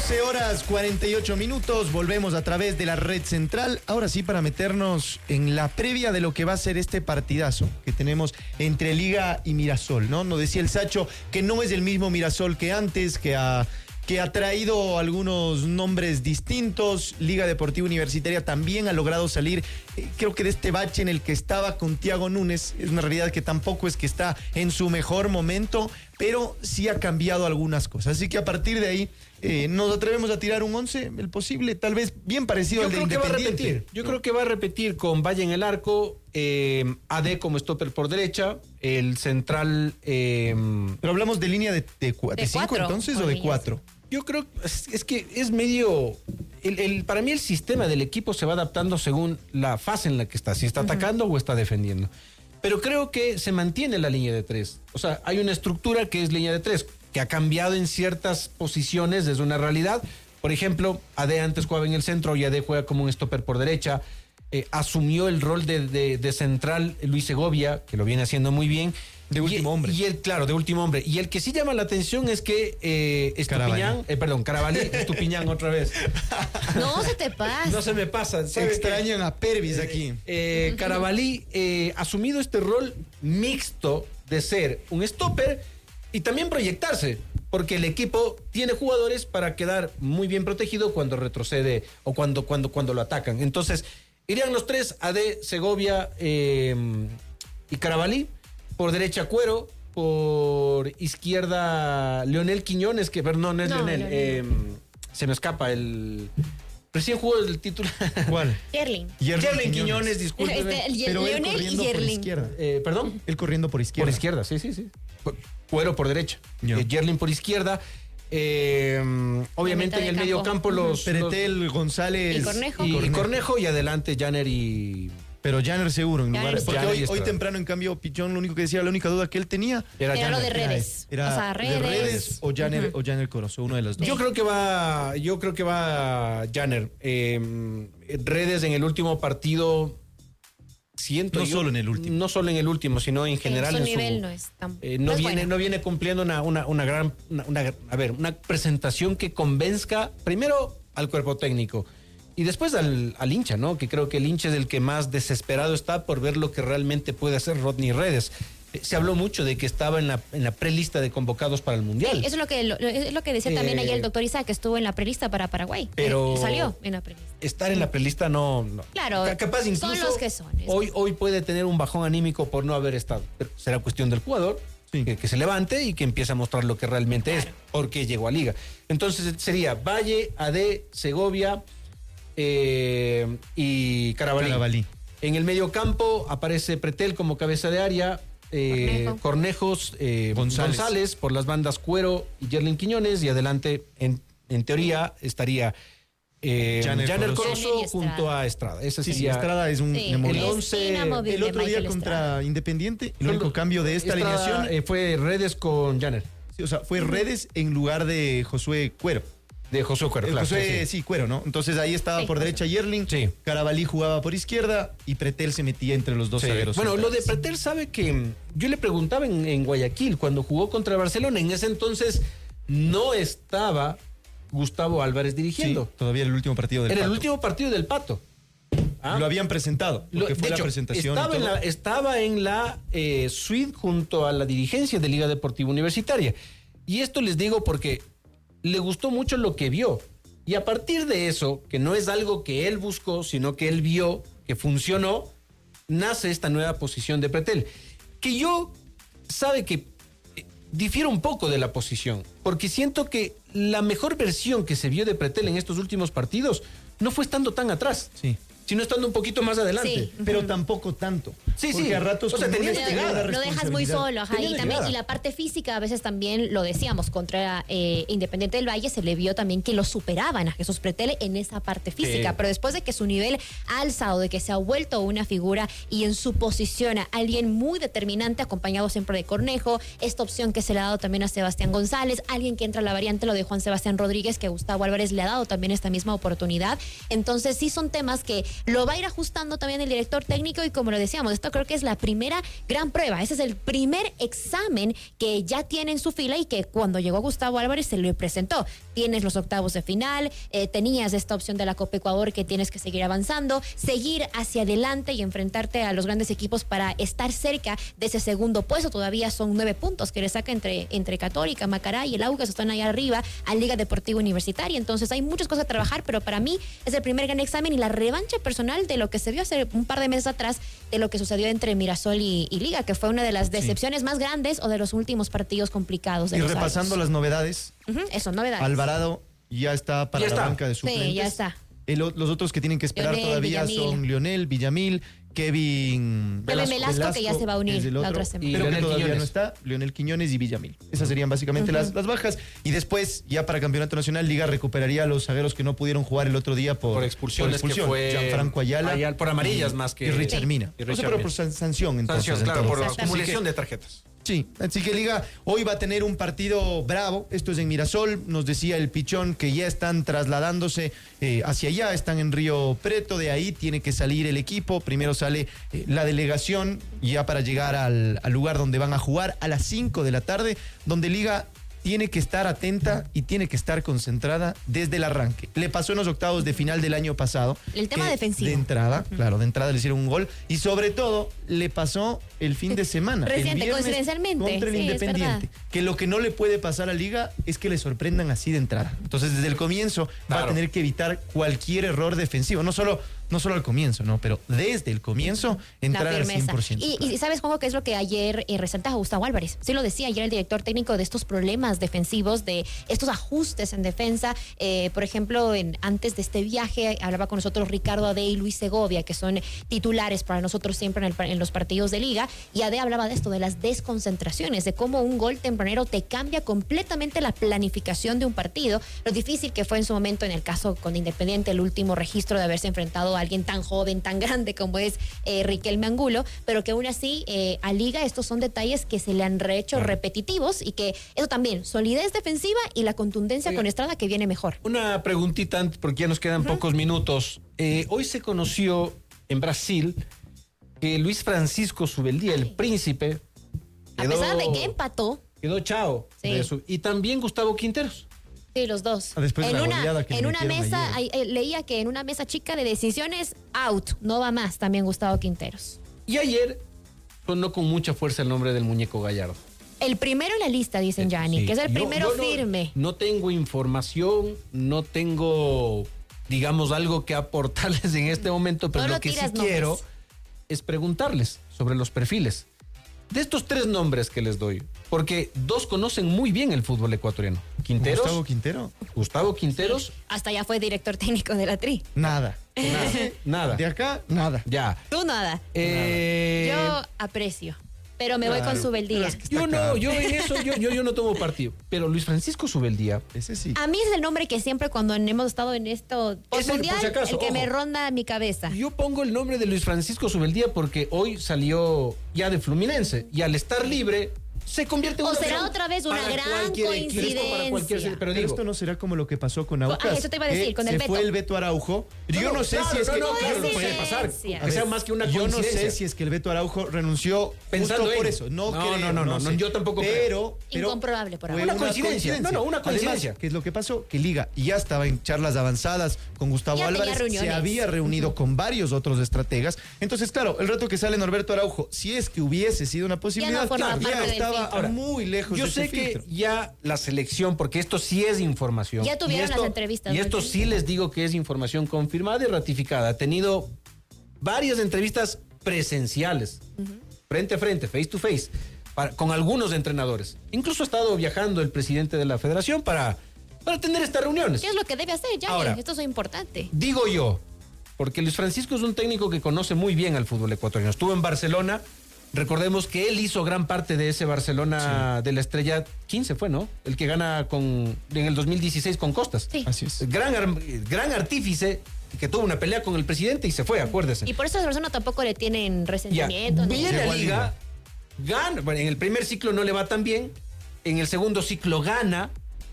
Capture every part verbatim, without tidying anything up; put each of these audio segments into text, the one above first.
doce horas cuarenta y ocho minutos, volvemos a través de la red central, ahora sí para meternos en la previa de lo que va a ser este partidazo que tenemos entre Liga y Mirasol, ¿no? Nos decía el Sacho que no es el mismo Mirasol que antes, que ha, que ha traído algunos nombres distintos. Liga Deportiva Universitaria también ha logrado salir, eh, creo que de este bache en el que estaba con Thiago Núñez. Es una realidad que tampoco es que está en su mejor momento, pero sí ha cambiado algunas cosas. Así que a partir de ahí eh, nos atrevemos a tirar un once, el posible, tal vez bien parecido Yo al de creo que va a Independiente. repetir. Yo creo que va a repetir con Valle en el arco, eh, A D como stopper por derecha, el central. Eh, Pero hablamos de línea de, de, cu- de De cinco cuatro, entonces o o de líneas. cuatro. Yo creo es, es que es medio. El, el, para mí, el sistema del equipo se va adaptando según la fase en la que está, si está atacando uh-huh. o está defendiendo. Pero creo que se mantiene la línea de tres. O sea, hay una estructura que es línea de tres, que ha cambiado en ciertas posiciones, es una realidad. Por ejemplo, A D antes jugaba en el centro y A D juega como un stopper por derecha. Eh, asumió el rol de, de, de central Luis Segovia, que lo viene haciendo muy bien. De último y, hombre. Y el, claro, de último hombre. Y el que sí llama la atención es que eh, Estupiñán, eh, perdón, Carabalí, Estupiñán otra vez. No se te pasa. No se me pasa. Se extrañan a Pervis eh, aquí. Eh, Carabalí eh, ha asumido este rol mixto de ser un stopper y también proyectarse, porque el equipo tiene jugadores para quedar muy bien protegido cuando retrocede o cuando, cuando, cuando lo atacan. Entonces, irían los tres, A D, Segovia eh, y Carabalí. Por derecha Cuero, por izquierda Leonel Quiñones, que perdón, no es No, Leonel, Leonel. eh, se me escapa el... Recién jugó el título. ¿Cuál? Yerling. Yerling Yerling Quiñones, discúlpeme. Este, el- Pero él Leonel y corriendo por Yerling. izquierda. Eh, ¿Perdón? Él corriendo por izquierda. Por izquierda, sí, sí, sí. Cuero por derecha. Ya. Eh, Yerling por izquierda. Eh, obviamente en el de medio campo. campo los... Peretel, González. Y Cornejo. Y, y Cornejo. Cornejo y adelante Janner y... Pero Janner seguro. En Janner lugar, porque seguro. hoy, hoy Estrada. temprano, en cambio, Pichón lo único que decía, la única duda que él tenía Era, Era lo Janner. de redes. era o sea, de redes. redes o Janner, Ujú. o Janner Corozo, uno de los dos. Yo creo que va, yo creo que va Janner. Eh, redes en el último partido, siento No yo- solo en el último. no solo en el último, sino en general. su en nivel no es tan- eh, no no es viene, bueno. no viene cumpliendo una, una, una gran, una, una- a ver, una presentación que convenzca primero al cuerpo técnico y después al, al hincha, ¿no? Que creo que el hincha es el que más desesperado está por ver lo que realmente puede hacer Rodney Redes. Eh, Se habló mucho de que estaba en la, en la prelista de convocados para el Mundial. Sí, eso es lo que, lo- es lo que decía también Eh, ayer el doctor Isaac, que estuvo en la prelista para Paraguay. Pero- Eh, salió en la prelista. Estar en la prelista no, no. Claro, Ca- capaz incluso son los que son, es hoy verdad. hoy puede tener un bajón anímico por no haber estado. Pero será cuestión del jugador Sí. que, que se levante y que empiece a mostrar lo que realmente Claro. es, porque llegó a Liga. Entonces sería Valle, A D, Segovia eh, y Carabalí. Carabalí. En el medio campo aparece Pretel como cabeza de área. eh, Cornejo. Cornejos, eh, González. González. por las bandas Cuero y Yerling Quiñones, y adelante en, en teoría estaría eh, Janner Janner Corozo. Corozo Janner y Estrada. junto a Estrada. Ese Sí, sí, sería Estrada es un Sí, inamovible. el es once, inamovible, El otro día Michael contra Estrada. Independiente, el único cambio de esta Estrada, alineación, eh, fue Redes con Janner, sí, o sea, fue Redes en lugar de Josué Cuero. de Josué Cuero. El claro, Josué, sí, sí, Cuero, ¿no? Entonces ahí estaba Sí. por derecha Yerling, Sí. Carabalí jugaba por izquierda y Pretel se metía entre los dos sí. zagueros. Bueno, lo de centrales. Pretel sabe que mm, yo le preguntaba en, en Guayaquil cuando jugó contra Barcelona. En ese entonces no estaba Gustavo Álvarez Sí, dirigiendo. todavía el último partido del Era el Pato. último partido del Pato. ¿Ah? Lo habían presentado, Lo- porque de fue la hecho, presentación. y Estaba en todo. la, estaba en la eh, suite junto a la dirigencia de Liga Deportiva Universitaria. Y esto les digo porque le gustó mucho lo que vio. Y a partir de eso, que no es algo que él buscó, sino que él vio que funcionó, nace esta nueva posición de Pretel. Que yo, sabe que eh, difiero un poco de la posición, porque siento que la mejor versión que se vio de Pretel en estos últimos partidos no fue estando tan atrás, Sí. sino estando un poquito más adelante. Sí. Pero tampoco tanto. Sí, porque sí. a ratos O sea, con tenía Núñez llegada. tenía una Lo dejas muy responsabilidad. solo, ajá, Tenía y también llegada. y la parte física a veces también lo decíamos contra eh, Independiente del Valle, se le vio también que lo superaban a Jesús Pretel en esa parte física, Sí. pero después de que su nivel ha alzado, de que se ha vuelto una figura y en su posición a alguien muy determinante, acompañado siempre de Cornejo, esta opción que se le ha dado también a Sebastián González, alguien que entra a la variante lo de Juan Sebastián Rodríguez, que Gustavo Álvarez le ha dado también esta misma oportunidad. Entonces sí son temas que lo va a ir ajustando también el director técnico y como lo decíamos, esto creo que es la primera gran prueba. Ese es el primer examen que ya tiene en su fila y que cuando llegó Gustavo Álvarez se le presentó. Tienes los octavos de final, eh, tenías esta opción de la Copa Ecuador que tienes que seguir avanzando, seguir hacia adelante y enfrentarte a los grandes equipos para estar cerca de ese segundo puesto. Todavía son nueve puntos que le saca entre, entre Católica, Macará y el Aucas, están ahí arriba a Liga Deportiva Universitaria. Entonces hay muchas cosas a trabajar, pero para mí es el primer gran examen y la revancha personal de lo que se vio hace un par de meses atrás, de lo que sucedió entre Mirasol y, y Liga, que fue una de las decepciones sí. más grandes o de los últimos partidos complicados de y los repasando años. las novedades. Uh-huh, eso, novedades. Alvarado ya está para ya la está. banca de suplentes. Sí, ya está. El, los otros que tienen que esperar Lionel, todavía Villamil. son Lionel, Villamil, Kevin Kevin Velasco, que ya se va a unir es el la otro, otra semana. Y pero que Leonel todavía Quiñones. no está, Lionel Quiñones y Villamil. Esas serían básicamente uh-huh. las, las bajas. Y después, ya para Campeonato Nacional, Liga recuperaría a los zagueros que no pudieron jugar el otro día por, Por expulsiones, por expulsión. que fue Gianfranco Ayala. Ayala, por amarillas y, más que- Y Richard Sí. Mina. Y No sé, Richard pero Mina. por san- sanción, entonces. Sanción, en claro, todo por la caso. acumulación Así que- de tarjetas. Sí, así que Liga hoy va a tener un partido bravo. Esto es en Mirasol. Nos decía el Pichón que ya están trasladándose eh, hacia allá, están en Río Preto. De ahí tiene que salir el equipo. Primero sale eh, la delegación ya para llegar al, al lugar donde van a jugar a las cinco de la tarde, donde Liga tiene que estar atenta y tiene que estar concentrada desde el arranque. Le pasó en los octavos de final del año pasado. El tema que defensivo. De entrada, uh-huh. claro, de entrada le hicieron un gol. Y sobre todo, le pasó el fin de semana. el Reciente, viernes coincidencialmente. Contra el Sí, es Independiente. verdad. Que lo que no le puede pasar a Liga es que le sorprendan así de entrada. Entonces, desde el comienzo Claro. va a tener que evitar cualquier error defensivo. No solo, no solo al comienzo, ¿no? Pero desde el comienzo, entrar La al firmeza. cien por ciento. Y, y sabes, Juanjo, que es lo que ayer eh, resaltaba Gustavo Álvarez. Sí lo decía ayer el director técnico de estos problemas defensivos, de estos ajustes en defensa. Eh, por ejemplo, en, antes de este viaje hablaba con nosotros Ricardo Ade y Luis Segovia, que son titulares para nosotros siempre en, el, en los partidos de Liga. Y Ade hablaba de esto, de las desconcentraciones, de cómo un gol tempranero te cambia completamente la planificación de un partido. Lo difícil que fue en su momento, en el caso con Independiente, el último registro de haberse enfrentado a alguien tan joven, tan grande como es eh, Riquelme Angulo, pero que aún así eh, a Liga estos son detalles que se le han rehecho Claro. repetitivos y que eso también, solidez defensiva y la contundencia Oiga. con Estrada que viene mejor. Una preguntita antes, porque ya nos quedan uh-huh. pocos minutos. Eh, hoy se conoció en Brasil que Luis Francisco Subeldía, el príncipe, A quedó, pesar de que empató, quedó chao. Sí. de su- y también Gustavo Quinteros. sí, los dos. Ah, después de en la una, goleada que le en una metieron mesa, ayer. ahí, eh, leía que en una mesa chica de decisiones, out, no va más, también Gustavo Quinteros. Y ayer sonó con mucha fuerza el nombre del muñeco Gallardo. El primero en la lista, dicen Gianni, Sí. que es el Yo- primero yo no- firme. No tengo información, no tengo, digamos, algo que aportarles en este momento, pero Solo lo que sí tiras nombres. quiero es preguntarles sobre los perfiles. De estos tres nombres que les doy, porque dos conocen muy bien el fútbol ecuatoriano. Quinteros, Gustavo Gustavo, Quintero, Quinteros, Hasta ya fue director técnico de la Tri. nada. nada, nada. De acá, nada. Ya. Tú nada. Eh, Yo aprecio, pero me voy claro, con Subeldía. pero es que- yo está no, acá. yo en eso, yo, yo, yo no tomo partido. Pero Luis Francisco Subeldía, Ese sí. A mí es el nombre que siempre cuando hemos estado en esto Es el- por mundial, si acaso, el que ojo. me ronda mi cabeza. yo pongo el nombre de Luis Francisco Subeldía porque hoy salió ya de Fluminense y al estar libre se convierte en O una será opción otra vez una para gran cualquier equipo, para cualquier- coincidencia. pero Pero digo, esto no será como lo que pasó con Ah, Aucas. eso te iba a decir, que con el se Beto. fue el Beto Araujo. Yo no sé claro, si es no, que no, claro, no puede Coincidencia. pasar. A Que sea ver, más que una Yo no coincidencia. sé si es que el Beto Araujo renunció Pensando justo por en- eso. No, No, creo, no, no, no, sé. no, yo tampoco pero, pero Incomprobable por fue ahora. Una coincidencia. No, no, una coincidencia. Además, ¿qué es lo que pasó? Que Liga ya estaba en charlas avanzadas con Gustavo Ya tenía Álvarez. Se reuniones. había reunido con varios otros estrategas. Entonces, claro, el rato que sale Norberto Araujo, si es que hubiese sido una posibilidad, formaba claro, parte ya del estaba filtro. Ahora, muy lejos Yo de sé ese que filtro. ya la selección, porque esto sí es información. Ya tuvieron y esto- las entrevistas, Y ¿no? esto sí les digo que es información confirmada y ratificada. Ha tenido varias entrevistas presenciales, frente a frente, face to face, para- con algunos entrenadores. Incluso ha estado viajando el presidente de la federación para, para tener estas reuniones. ¿Qué es lo que debe hacer, Gianni? Ahora. Esto es importante. Digo yo, porque Luis Francisco es un técnico que conoce muy bien al fútbol ecuatoriano. Estuvo en Barcelona. Recordemos que él hizo gran parte de ese Barcelona de la Estrella quince fue, ¿no? El que gana con en el dos mil dieciséis con Costas. Sí. Así es. Gran, ar- gran artífice que tuvo una pelea con el presidente y se fue, acuérdese. Y por eso a esa persona tampoco le tienen Ya, resentimiento. ni- viene Llegó a a Liga, gana, bueno, en el primer ciclo no le va tan bien, en el segundo ciclo gana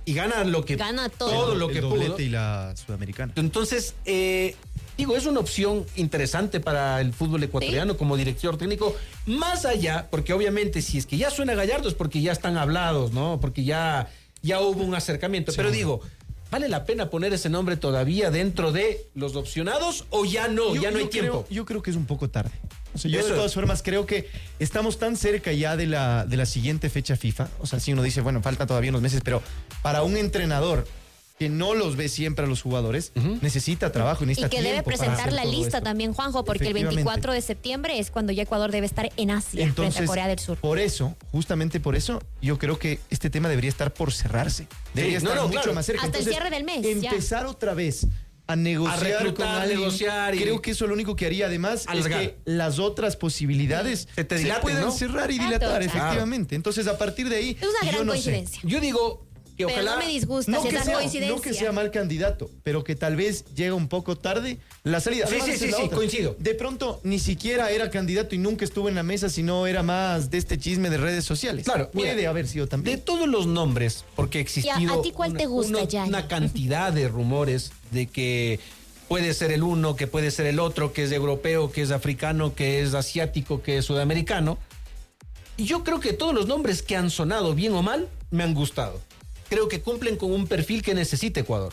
y gana lo que Gana todo. todo lo el que doblete pudo. y la sudamericana. Entonces, eh, digo, es una opción interesante para el fútbol ecuatoriano ¿Sí? como director técnico, más allá, porque obviamente si es que ya suena Gallardo es porque ya están hablados, ¿no? Porque ya, ya hubo un acercamiento. Sí. Pero digo, ¿vale la pena poner ese nombre todavía dentro de los opcionados o ya no? Yo- ya no yo hay creo- tiempo. Yo creo que es un poco tarde. O sea, yo Eso de es. todas formas creo que estamos tan cerca ya de la, de la siguiente fecha FIFA. O sea, si uno dice, bueno, falta todavía unos meses, pero para un entrenador que no los ve siempre a los jugadores, Ujú. necesita trabajo y Y necesita que debe tiempo para presentar hacer la todo lista esto. también, Juanjo, porque el Efectivamente. veinticuatro de septiembre es cuando ya Ecuador debe estar en Asia, frente a Entonces, Corea del Sur. por eso, justamente por eso, yo creo que este tema debería estar por cerrarse. Debería Sí, no, estar no, mucho claro. más cerca. Hasta el Entonces, cierre del mes, ya. Empezar otra vez a negociar reclutar, con alguien, negociar y- creo que eso lo único que haría además es Alargar. que las otras posibilidades Se te dilaten, pueden ¿no? cerrar y Exacto, dilatar, exacto. efectivamente. Entonces, a partir de ahí, Es una yo gran no sé. coincidencia. Yo digo que Pero ojalá... no me disgusta No si que, esa sea, coincidencia. no que sea mal candidato, pero que tal vez llega un poco tarde la salida. Sí, Además, sí, esa sí, es la sí, otra. coincido. De pronto ni siquiera era candidato y nunca estuvo en la mesa, sino era más de este chisme de redes sociales. Claro, puede mira, haber sido De también. todos los nombres, porque ha existido ¿Y a- a ti cuál una, te gusta, una- Yanni? una cantidad de rumores de que puede ser el uno, que puede ser el otro, que es europeo, que es africano, que es asiático, que es sudamericano. Y yo creo que todos los nombres que han sonado, bien o mal, me han gustado. Creo que cumplen con un perfil que necesita Ecuador.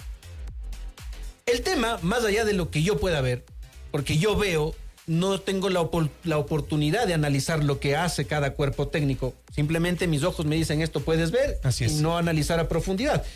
El tema, más allá de lo que yo pueda ver, porque yo veo, no tengo la, opor- la oportunidad de analizar lo que hace cada cuerpo técnico. Simplemente mis ojos me dicen esto puedes ver Así es. y no analizar a profundidad.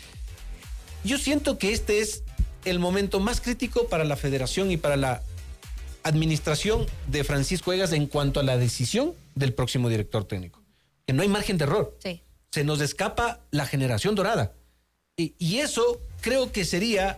Yo siento que este es el momento más crítico para la federación y para la administración de Francisco Egas en cuanto a la decisión del próximo director técnico. Que no hay margen de error. Sí. Se nos escapa la generación dorada. Y, y eso creo que sería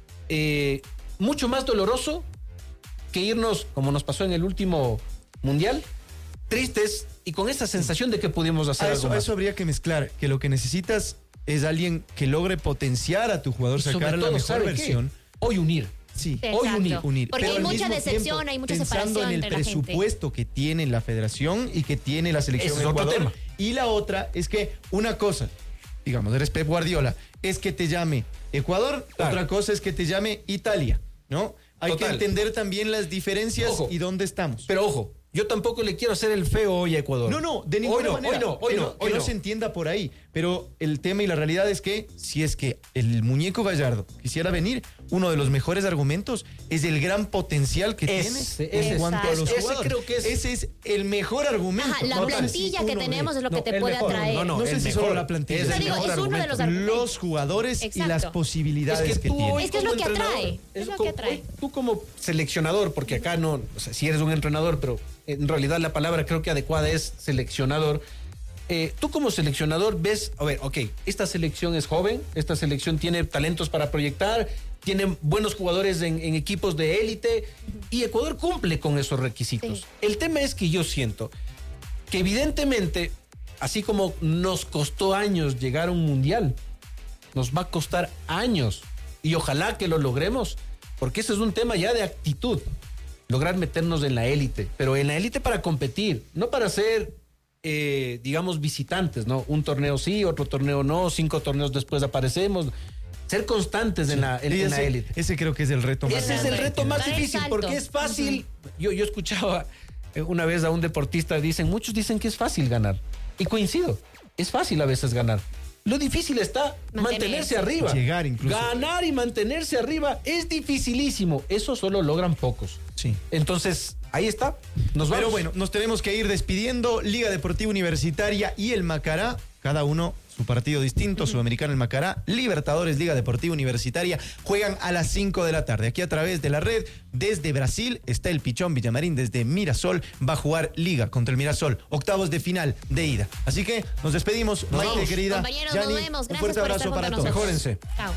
eh, mucho más doloroso que irnos, como nos pasó en el último mundial, tristes y con esa sensación de que pudimos hacer A algo eso, a más. eso habría que mezclar, que lo que necesitas es alguien que logre potenciar a tu jugador, Y sobre sacar la todo, mejor ¿sabe qué? versión. Hoy unir. Sí. Sí, Hoy exacto. unir, unir. Porque Pero hay al mucha mismo decepción, tiempo, hay mucha pensando separación en el entre la gente. presupuesto que tiene la federación y que tiene la selección Ese es de otro Ecuador. tema. Y la otra es que una cosa, digamos, eres Pep Guardiola, es que te llame Ecuador, Claro. otra cosa es que te llame Italia, ¿no? Hay Total. que entender también las diferencias Ojo. y dónde estamos. Pero ojo, yo tampoco le quiero hacer el feo hoy a Ecuador. No, no, de ninguna hoy no, manera. Hoy no, hoy que no, que hoy no no. se entienda por ahí. Pero el tema y la realidad es que si es que el muñeco Gallardo quisiera venir, uno de los mejores argumentos es el gran potencial que Ese- tiene ese- en cuanto a los ese jugadores. creo que es- Ese es el mejor argumento. Ajá, la No sé si plantilla que uno tenemos ve- es lo que No, te el puede mejor, atraer. no, no, No sé el si mejor. solo la plantilla. Es No, el digo, mejor es uno de argumento. los argumentos. Los jugadores y Exacto. las posibilidades Es que, que tú tienen. hoy Es que es como lo que entrenador, atrae, es lo como- que atrae. hoy tú como seleccionador, porque acá no, o sea, sí eres un entrenador, pero en realidad la palabra creo que adecuada es seleccionador. Eh, tú como seleccionador ves, a ver, ok, esta selección es joven, esta selección tiene talentos para proyectar, tiene buenos jugadores en, en equipos de élite y Ecuador cumple con esos requisitos. Sí. El tema es que yo siento que evidentemente, así como nos costó años llegar a un mundial, nos va a costar años y ojalá que lo logremos, porque ese es un tema ya de actitud, lograr meternos en la élite, pero en la élite para competir, no para ser, eh, digamos, visitantes, ¿no? Un torneo sí, otro torneo no, cinco torneos después aparecemos, ser constantes en la en- Y en la ese, élite. ese creo que es el reto más Ese es el grande. reto más Dar el difícil, salto. porque es fácil. yo, yo escuchaba eh, una vez a un deportista, dicen, muchos dicen que es fácil ganar. Y coincido, es fácil a veces ganar. Lo difícil está Mantenerse. mantenerse arriba. Llegar incluso. Ganar y mantenerse arriba es dificilísimo. Eso solo logran pocos. Sí. Entonces, ahí está. Nos vamos. Pero bueno, nos tenemos que ir despidiendo. Liga Deportiva Universitaria y el Macará, cada uno su partido distinto. Sudamericano el Macará, Libertadores, Liga Deportiva Universitaria, juegan a las cinco de la tarde. Aquí a través de la red, desde Brasil, está el Pichón Villamarín, desde Mirasol, va a jugar Liga contra el Mirasol, octavos de final de ida. Así que nos despedimos, Nos Maite, vamos. querida. Compañeros, Yanni, nos vemos. un Gracias fuerte por abrazo estar para junto a todos. nosotros. Mejórense. Chao.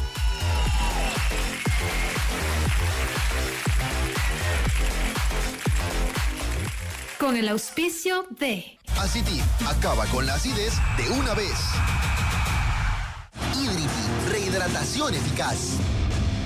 Con el auspicio de Aciti acaba con la acidez de una vez. Hídripi, rehidratación eficaz.